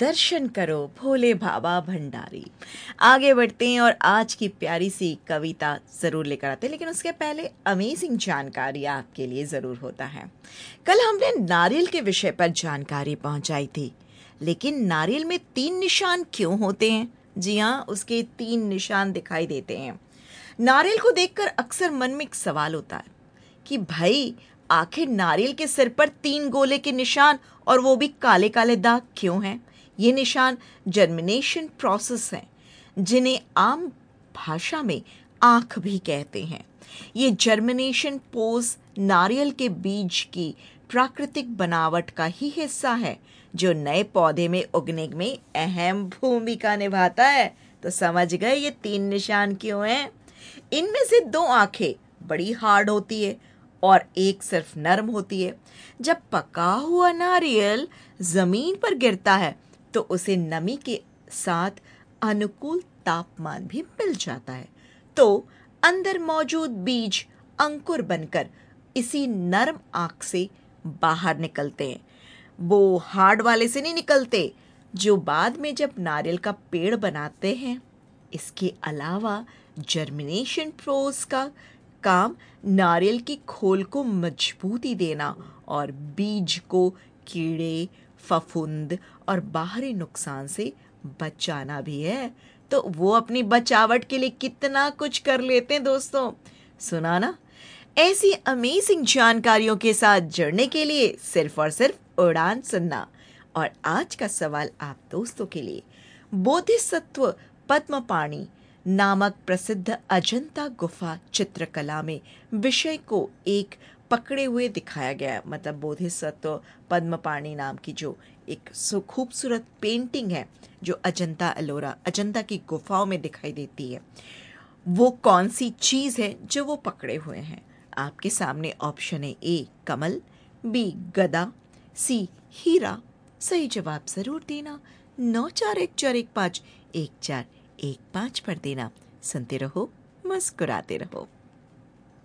दर्शन करो भोले बाबा भंडारी। आगे बढ़ते हैं और आज की प्यारी सी कविता ज़रूर लेकर आते हैं, लेकिन उसके पहले अमेजिंग जानकारी आपके लिए ज़रूर होता है। कल हमने नारियल के विषय पर जानकारी पहुंचाई थी, लेकिन नारियल में 3 निशान क्यों होते हैं? जी हाँ, उसके 3 निशान दिखाई देते हैं। नारियल को देखकर अक्सर मन में एक सवाल होता है कि भाई आखिर नारियल के सिर पर 3 गोले के निशान और वो भी काले काले दाग क्यों हैं? ये निशान जर्मिनेशन प्रोसेस हैं, जिन्हें आम भाषा में आंख भी कहते हैं। ये जर्मिनेशन पोज नारियल के बीज की प्राकृतिक बनावट का ही हिस्सा है, जो नए पौधे में उगने में अहम भूमिका निभाता है। तो समझ गए ये 3 निशान क्यों हैं? इनमें से 2 आंखें बड़ी हार्ड होती है और एक सिर्फ नरम होती है। जब पका हुआ नारियल जमीन पर गिरता है तो उसे नमी के साथ अनुकूल तापमान भी मिल जाता है, तो अंदर मौजूद बीज अंकुर बनकर इसी नरम आंख से बाहर निकलते हैं। वो हार्ड वाले से नहीं निकलते, जो बाद में जब नारियल का पेड़ बनाते हैं। इसके अलावा जर्मिनेशन प्रोसेस का काम नारियल की खोल को मजबूती देना और बीज को कीड़े, फफूंद और बाहरी नुकसान से बचाना भी है। तो वो अपनी बचावट के लिए कितना कुछ कर लेते हैं दोस्तों, सुना ना? ऐसी अमेजिंग जानकारियों के साथ जुड़ने के लिए सिर्फ और सिर्फ उड़ान सुनना। और आज का सवाल आप दोस्तों के लिए, बोधिसत्व पद्मपाणि नामक प्रसिद्ध अजंता गुफा चित्रकला में विषय को एक पकड़े हुए दिखाया गया है। मतलब बोधिसत्व पद्मपाणि नाम की जो एक खूबसूरत पेंटिंग है जो अजंता एलोरा, अजंता की गुफाओं में दिखाई देती है, वो कौन सी चीज़ है जो वो पकड़े हुए हैं? आपके सामने ऑप्शन है ए कमल, बी गदा, सी हीरा। सही जवाब जरूर देना। 9414151415 पर देना। सुनते रहो, मुस्कुराते रहो।